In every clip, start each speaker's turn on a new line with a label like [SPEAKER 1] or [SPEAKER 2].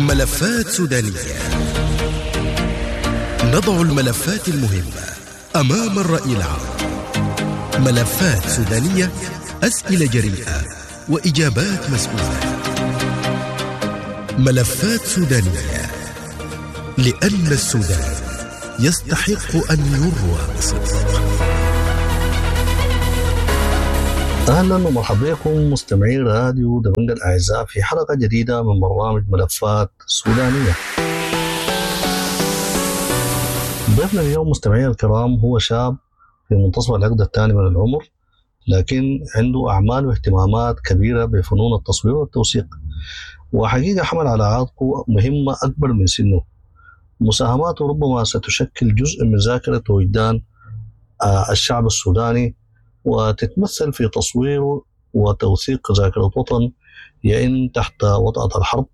[SPEAKER 1] ملفات سودانية. نضع الملفات المهمة أمام الرأي العام. ملفات سودانية، أسئلة جريئة وإجابات مسؤولة. ملفات سودانية، لأن السودان يستحق أن يروى بصدق.
[SPEAKER 2] أهلا ومرحبا بكم مستمعي راديو دبنجة الأعزاء في حلقة جديدة من برنامج ملفات سودانية. ضيفنا اليوم مستمعي الكرام هو شاب في منتصف العقد الثاني من العمر، لكن عنده أعمال واهتمامات كبيرة بفنون التصوير والتوثيق، وحقيقة حمل على عاتقه مهمة أكبر من سنه. مساهماته ربما ستشكل جزء من ذاكرة وجدان الشعب السوداني، وتتمثل في تصوير وتوثيق ذاكرة وطن يئن تحت وطأة الحرب.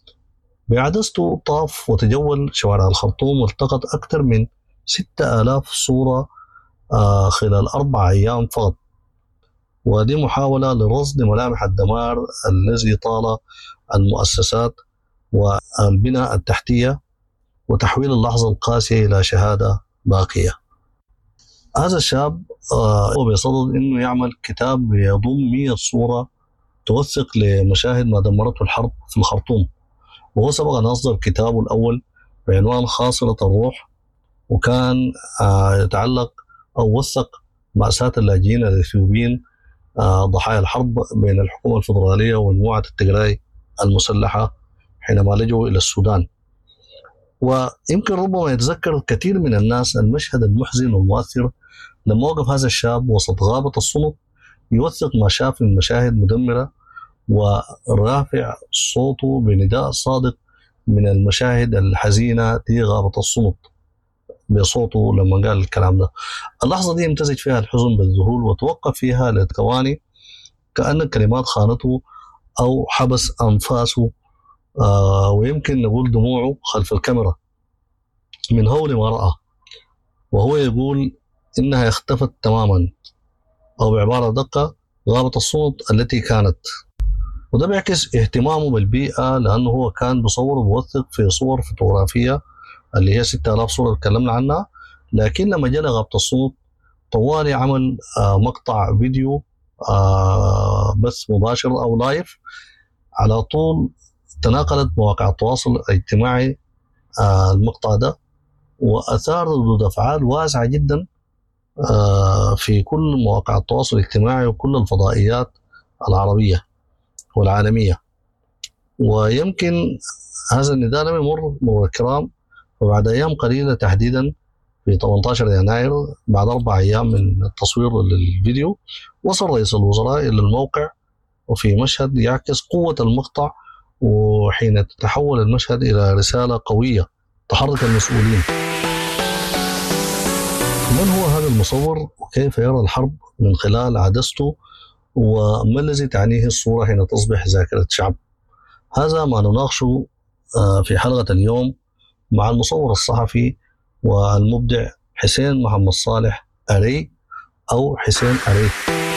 [SPEAKER 2] بعدسته طاف وتجول شوارع الخرطوم والتقط أكثر من 6000 صورة خلال 4 أيام فقط، ودي محاولة لرصد ملامح الدمار الذي طال المؤسسات والبناء التحتية وتحويل اللحظة القاسية إلى شهادة باقية. هذا الشاب هو بيصدد أنه يعمل كتاب يضم 100 صورة توثق لمشاهد ما دمرته الحرب في الخرطوم، وهو سبق أن أصدر كتابه الأول بعنوان خاصرة الروح، وكان يتعلق أو وثق مأساة اللاجئين الإثيوبيين ضحايا الحرب بين الحكومة الفدرالية ومجموعة التجراي المسلحة حينما لجوا إلى السودان. ويمكن ربما يتذكر كثير من الناس المشهد المحزن والمؤثر لما وقف هذا الشاب وسط غابة الصمت يوثق ما شاف من مشاهد مدمرة، ورافع صوته بنداء صادق من المشاهد الحزينة في غابة الصمت بصوته لما قال الكلام ده. اللحظة دي امتزج فيها الحزن بالذهول، وتوقف فيها لثواني كأن الكلمات خانته أو حبس أنفاسه، ويمكن نقول دموعه خلف الكاميرا من هول ما رأى، وهو يقول إنها اختفت تماما، أو بعبارة دقة غابة الصمت التي كانت. وده بيعكس اهتمامه بالبيئة، لأنه هو كان بصور وبوثق في صور فوتوغرافية اللي هي 6000 صورة تكلمنا عنها، لكن لما جاء غابة الصمت طوالي عمل مقطع فيديو بث مباشر أو لايف. على طول تناقلت مواقع التواصل الاجتماعي المقطع ده، وأثار ردود أفعال واسعة جدا في كل مواقع التواصل الاجتماعي وكل الفضائيات العربية والعالمية. ويمكن هذا النداء لم يمر مرور الكرام، وبعد أيام قليلة تحديدا في 18 يناير بعد 4 أيام من التصوير للفيديو وصل رئيس الوزراء إلى الموقع، وفي مشهد يعكس قوة المقطع، وحين تتحول المشهد إلى رسالة قوية تحرك المسؤولين. من هو هذا المصور وكيف يرى الحرب من خلال عدسته، وما الذي تعنيه الصورة حين تصبح ذاكرة شعب؟ هذا ما نناقشه في حلقة اليوم مع المصور الصحفي والمبدع حسين محمد صالح أري أو حسين أري.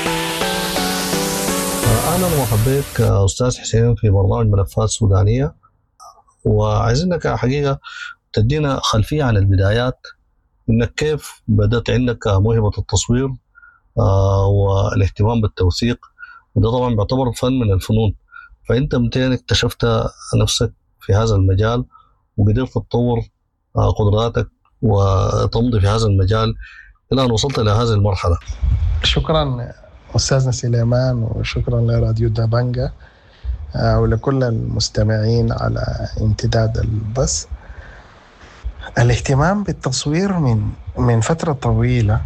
[SPEAKER 2] أهلا ومرحبا بك أستاذ حسين في برنامج ملفات سودانية، وعايزينك حقيقة تدينا خلفية عن البدايات، إنك كيف بدأت عندك موهبة التصوير والاهتمام بالتوثيق، وده طبعا بيعتبر فن من الفنون. فأنت متين اكتشفت نفسك في هذا المجال وقدرت تطور قدراتك وتمضي في هذا المجال إلى أن وصلت إلى هذه المرحلة؟
[SPEAKER 3] شكرا أستاذنا سليمان، وشكرا لراديو دبنجة ولكل المستمعين على امتداد البث. الاهتمام بالتصوير من فترة طويلة،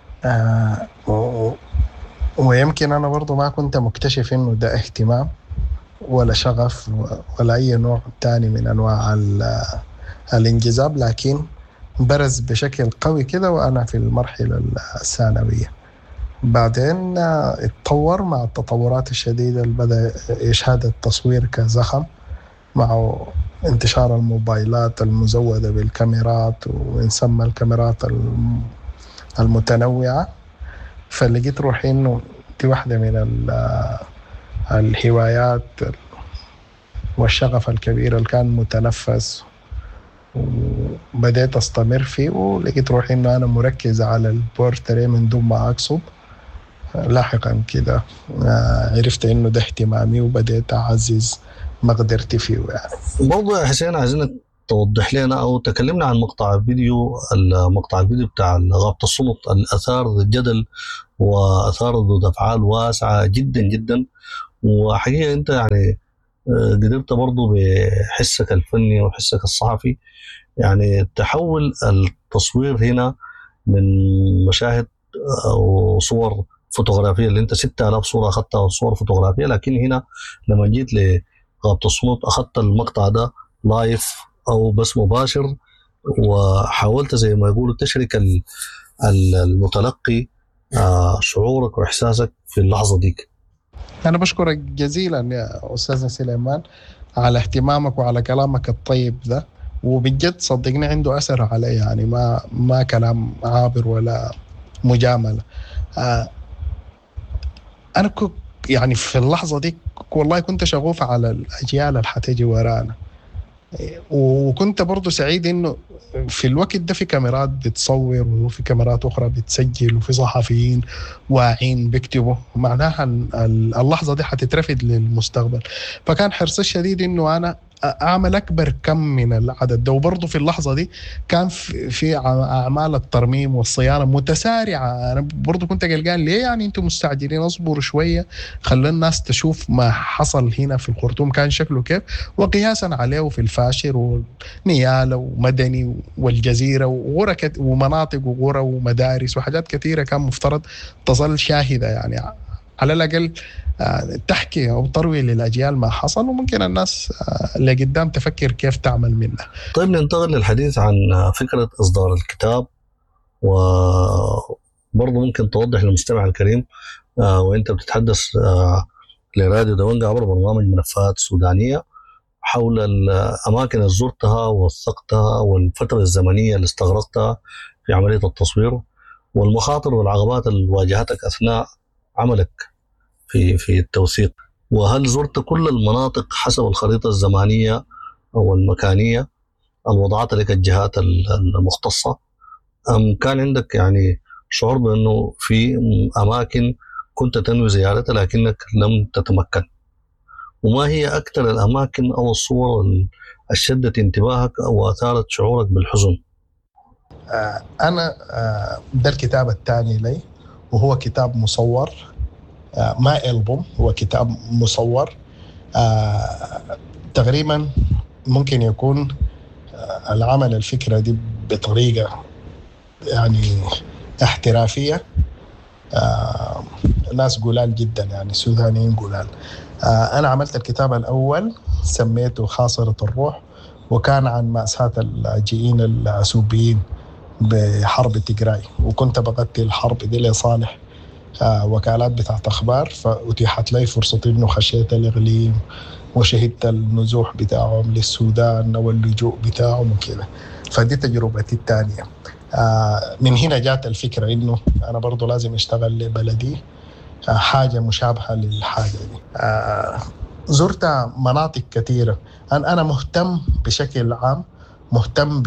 [SPEAKER 3] ويمكن أنا برضو ما كنت مكتشف إنه ده اهتمام ولا شغف ولا أي نوع تاني من أنواع الانجذاب، لكن برز بشكل قوي كده وأنا في المرحلة الثانوية. بعدين اتطور مع التطورات الشديدة اللي بدأ يشهد التصوير كزخم مع انتشار الموبايلات المزودة بالكاميرات، ونسمى الكاميرات المتنوعة. فلقيت روحي إنه دي واحدة من الهوايات والشغف الكبير اللي كان متنفس، وبدأت أستمر فيه، ولقيت روحي إنه أنا مركز على البورتري من دون ما أقصد. لاحقا كده عرفت إنه ده اهتمامي، وبدأت أعزز مقدرتي فيه يعني.
[SPEAKER 2] برضه يا حسين عايزينك توضح لنا أو تكلمنا عن مقطع الفيديو بتاع غابة الصمت الأثار الجدل وأثار ردود أفعال واسعة جدا جدا. وحقيقة أنت يعني قدرت برضه بحسك الفني وحسك الصحفي يعني تحول التصوير هنا من مشاهد أو صور فوتوغرافية اللي أنت 6000 صورة أخذتها صور فوتوغرافية، لكن هنا لما جيت لغابة الصمت أخذت المقطع ده لايف أو بس مباشر، وحاولت زي ما يقولوا تشرك المتلقي شعورك وإحساسك في اللحظة ديك.
[SPEAKER 3] أنا بشكرك جزيلا يا أستاذ سليمان على اهتمامك وعلى كلامك الطيب ده، وبجد صدقني عنده أثر علي، يعني ما كلام عابر ولا مجاملة. أنا يعني في اللحظة دي والله كنت شغوف على الأجيال اللي حتيجي ورانا، وكنت برضو سعيد إنه في الوقت ده في كاميرات بتصور وفي كاميرات أخرى بتسجل وفي صحفيين واعين بيكتبوا، معناها اللحظة دي حتترفد للمستقبل. فكان حرصي الشديد إنه أنا أعمل أكبر كم من العدد ده. وبرضو في اللحظة دي كان في أعمال الترميم والصيانة متسارعة. أنا برضو كنت قلقان ليه يعني أنتم مستعجلين؟ أصبروا شوية، خلوا الناس تشوف ما حصل هنا في الخرطوم كان شكله كيف، وقياسا عليه في الفاشر ونيالة ومدني والجزيرة وغرة ومناطق وغرة ومدارس وحاجات كثيرة كان مفترض تصل شاهدة، يعني على الأقل تحكي أو تروي للأجيال ما حصل، وممكن الناس اللي قدام تفكر كيف تعمل منه.
[SPEAKER 2] طيب ننتقل للحديث عن فكرة إصدار الكتاب، وبرضه ممكن توضح للمستمع الكريم وأنت بتتحدث لراديو دونجا عبر برنامج ملفات سودانية حول الأماكن اللي زرتها ووثقتها والفترة الزمنية اللي استغرقتها في عملية التصوير والمخاطر والعقبات اللي واجهتك أثناء عملك في التوثيق، وهل زرت كل المناطق حسب الخريطة الزمانية أو المكانية الوضعت لك الجهات المختصة، أم كان عندك يعني شعور بأنه في أماكن كنت تنوي زيارتها لكنك لم تتمكن؟ وما هي أكثر الأماكن أو الصور اللي شدت انتباهك أو أثارت شعورك بالحزن؟
[SPEAKER 3] أنا ده الكتاب الثاني لي، وهو كتاب مصور، ما ألبوم، هو كتاب مصور. تقريبا ممكن يكون العمل الفكرة دي بطريقة يعني احترافية. ناس قلال جدا، يعني سودانيين قلال. أنا عملت الكتاب الأول سميته خاصرة الروح، وكان عن مأساة اللاجئين السوبيين بحرب تيغراي، وكنت بغطي الحرب دي لصالح وكالات بتاعت أخبار، فأتيحت لي فرصة إنه خشيت الإقليم وشهدت النزوح بتاعهم للسودان واللجوء بتاعهم وكذا. فدي تجربتي الثانية. من هنا جات الفكرة إنه أنا برضو لازم أشتغل لبلدي حاجة مشابهة للحاجة دي. زرت مناطق كثيرة. أنا مهتم بشكل عام، مهتم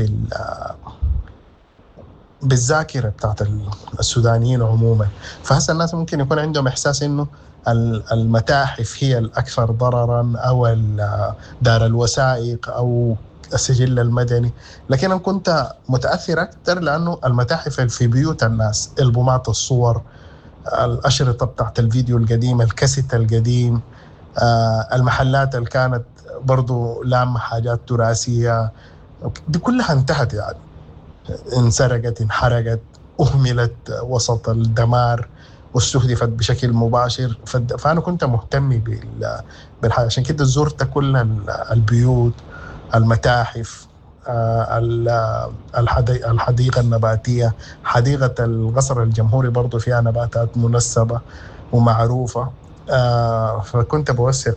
[SPEAKER 3] بالذاكرة بتاعت السودانيين عموما. فهسه الناس ممكن يكون عندهم إحساس إنه المتاحف هي الأكثر ضرراً أو دار الوثائق أو السجل المدني، لكن أنا كنت متأثر أكثر لأنه المتاحف في بيوت الناس، ألبومات الصور، الأشرطة بتاعت الفيديو القديم، الكاسيت القديم، المحلات اللي كانت برضو لام حاجات تراثية، دي كلها انتهت، يعني انسرقت، انحرقت، أهملت وسط الدمار واستهدفت بشكل مباشر. فأنا كنت مهتم بالحاجة، عشان كده زرت كل البيوت، المتاحف، الحديقة النباتية، حديقة القصر الجمهوري برضو فيها نباتات منسبة ومعروفة. فكنت بوثق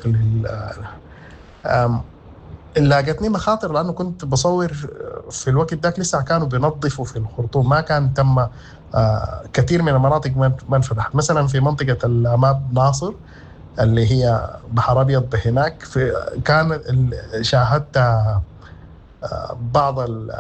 [SPEAKER 3] لاقتني مخاطر لأنه كنت بصور في الوقت ذاك لسه كانوا بينظفوا في الخرطوم، ما كان تم كثير من المناطق ما انفتحت. مثلا في منطقة الأماب ناصر اللي هي بحر أبيض هناك. كان شاهدت بعض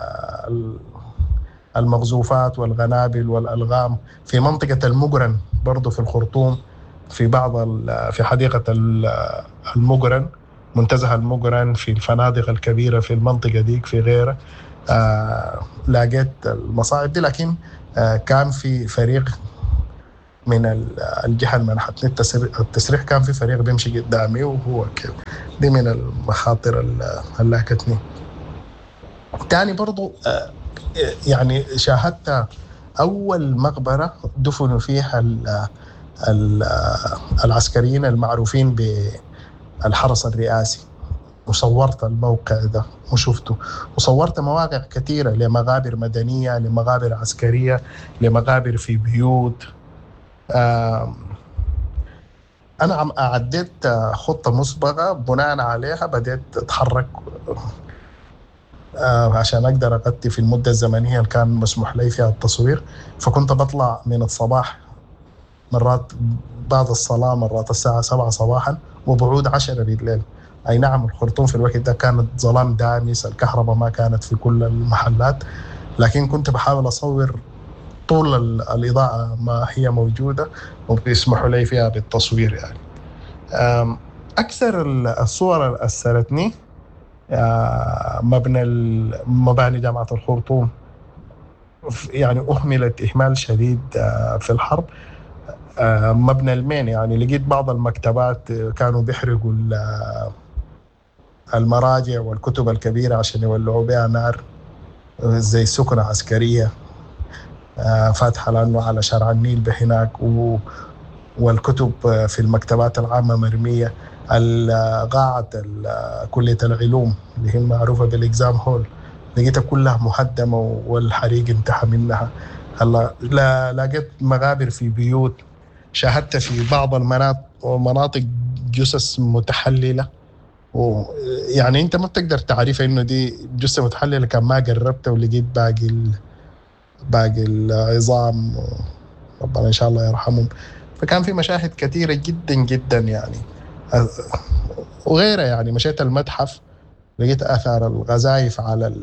[SPEAKER 3] المقذوفات والقنابل والألغام في منطقة المقرن برضو في الخرطوم، في في حديقة المقرن، منتزه المقرن، في الفنادق الكبيرة في المنطقة ديك، في غيرها لقيت المصاعب دي. لكن كان في فريق من الجهة المنحتني التسريح، كان في فريق بيمشي قدامي وهو كده. دي من المخاطر اللي لاكتني. تاني برضو يعني شاهدت أول مقبرة دفنوا فيها العسكريين المعروفين بالحرس الرئاسي، وصورت الموقع ده وشفته، وصورت مواقع كثيرة لمقابر مدنية، لمقابر عسكرية، لمقابر في بيوت. أنا أعديت خطة مسبقة، بناء عليها بدأت أتحرك عشان أقدر أغطي في المدة الزمنية اللي كان مسموح لي فيها التصوير. فكنت بطلع من الصباح مرات بعد الصلاة، مرات الساعة 7 صباحا، وبعود 10 بالليل. أي نعم الخرطوم في الوقت ده كانت ظلام دامس، الكهرباء ما كانت في كل المحلات، لكن كنت بحاول أصور طول الإضاءة ما هي موجودة وبيسمحوا لي فيها بالتصوير. يعني أكثر الصور اللي أثرتني مباني جامعة الخرطوم، يعني أهملت إهمال شديد في الحرب. مبنى المين، يعني لقيت بعض المكتبات كانوا بيحرقوا المراجع والكتب الكبيرة عشان يولعوا بها نار، زي سكنة عسكرية فاتحة لأنه على شارع النيل بهناك، والكتب في المكتبات العامة مرمية. قاعة كلية العلوم اللي هي معروفة بالإكزام هول لقيتها كلها مهدمة والحريق انتهى منها. هلا لقيت مغابر في بيوت، شاهدت في بعض المناطق جثث متحللة، ويعني انت ما بتقدر تعرف انه دي جثة متحللة كان ما قربت ولقيت باقي العظام، ربنا ان شاء الله يرحمهم. فكان في مشاهد كثيرة جدا جدا يعني، وغيرها. يعني مشيت المتحف لقيت آثار الغزايف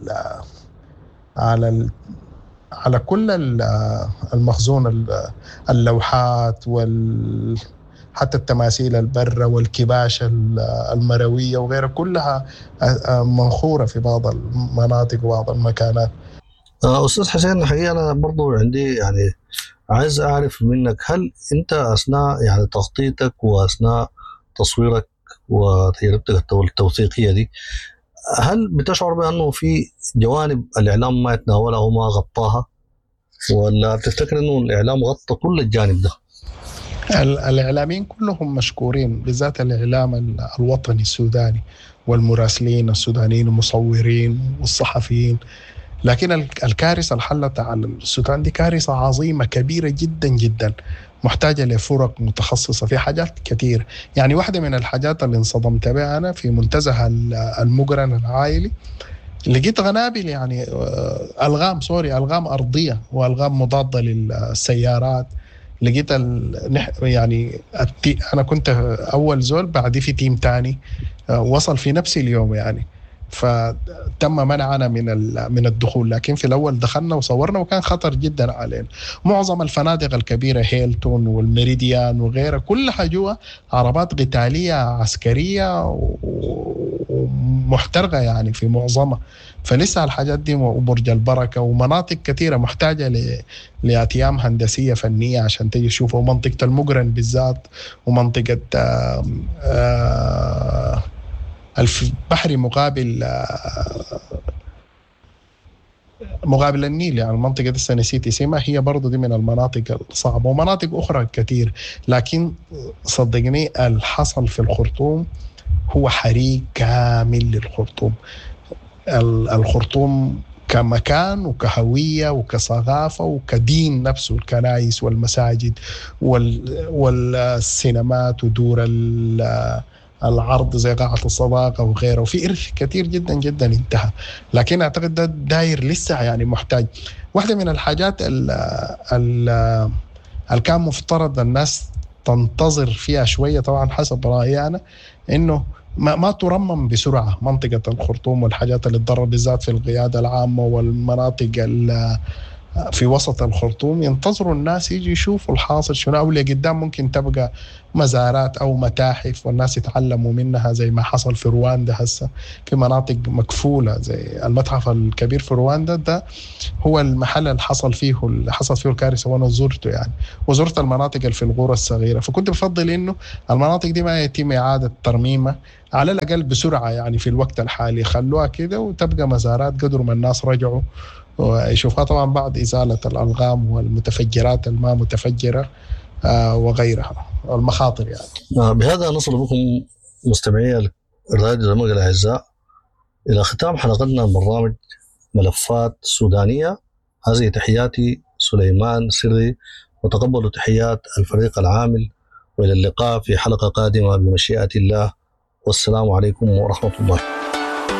[SPEAKER 3] على كل المخزون، اللوحات حتى التماثيل البرة والكباش المروية وغيرها، كلها منخورة في بعض المناطق وبعض المكانات.
[SPEAKER 2] أستاذ حسين، الحقيقة أنا برضو عندي يعني عايز أعرف منك، هل أنت أثناء يعني تغطيتك وأثناء تصويرك وتجربتك التوثيقية دي، هل بتشعر بأنه في جوانب الإعلام ما يتناولها وما غطاها، ولا تفتكر أنه الإعلام غطى كل الجانب ده؟
[SPEAKER 3] الإعلاميين كلهم مشكورين، بالذات الإعلام الوطني السوداني والمراسلين السودانيين والمصورين والصحفيين. لكن الكارثة اللي حلت على السودان دي كارثة عظيمة كبيرة جدا جدا، محتاجة لفرق متخصصة في حاجات كثير. يعني واحدة من الحاجات اللي انصدمت بها أنا في منتزه المقرن العائلي، لقيت قنابل، يعني ألغام أرضية وألغام مضادة للسيارات. لقيت يعني أنا كنت أول زول، بعد في تيم تاني وصل في نفس اليوم يعني، فتم منعنا من الدخول. لكن في الأول دخلنا وصورنا وكان خطر جدا علينا. معظم الفنادق الكبيرة هيلتون والميريديان وغيرها كلها جوا عربات قتالية عسكرية ومحترقة يعني في معظمها. فلسه الحاجات دي، وبرج البركة ومناطق كثيرة محتاجة لأتيام هندسية فنية عشان تيجي تشوفها، ومنطقة المقرن بالذات، ومنطقة البحري مقابل النيل، يعني المنطقة دي نسيت اسمها، هي برضو دي من المناطق الصعبة، ومناطق أخرى كتير. لكن صدقني الحصل في الخرطوم هو حريق كامل للخرطوم. الخرطوم كمكان وكهوية وكثقافة وكدين نفسه، الكنائس والمساجد والسينمات ودور العرض زي قاعة الصداقة وغيره، وفي إرث كثير جدا جدا انتهى. لكن أعتقد ده داير لسه يعني محتاج. واحدة من الحاجات اللي كان مفترض الناس تنتظر فيها شوية طبعا حسب رأيي أنا، إنه ما ترمم بسرعة منطقة الخرطوم والحاجات اللي تضرر بالذات في القيادة العامة والمناطق في وسط الخرطوم. ينتظروا الناس يجي يشوفوا الحاصل شنو، أو اللي قدام ممكن تبقى مزارات أو متاحف والناس يتعلموا منها، زي ما حصل في رواندا هسه في مناطق مكفولة زي المتحف الكبير في رواندا. ده هو المحل اللي حصلت فيه الكارثة، وأنا زرته يعني، وزرت المناطق اللي في القرى الصغيرة. فكنت بفضل إنه المناطق دي ما يتم إعادة ترميمها على الأقل بسرعة يعني في الوقت الحالي، خلوها كده وتبقى مزارات قدر ما الناس رجعوا ويشوفها، طبعا بعد إزالة الألغام والمتفجرات الما متفجرة وغيرها المخاطر يعني.
[SPEAKER 2] بهذا نصل بكم مستمعي الراديو الأمريكي الأعزاء إلى ختام حلقتنا من برنامج ملفات سودانية. هذه تحياتي سليمان سري، وتقبلوا تحيات الفريق العامل، وإلى اللقاء في حلقة قادمة بمشيئة الله، والسلام عليكم ورحمة الله.